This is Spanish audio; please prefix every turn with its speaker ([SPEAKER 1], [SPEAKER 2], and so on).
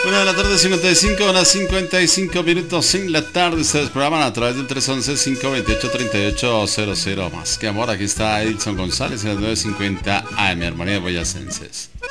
[SPEAKER 1] Una de la tarde, 55, unas 55 minutos en la tarde. Ustedes programan a través del 311-528-3800. Más que amor, aquí está Edson González en las 950 AM, Armonía Boyacenses.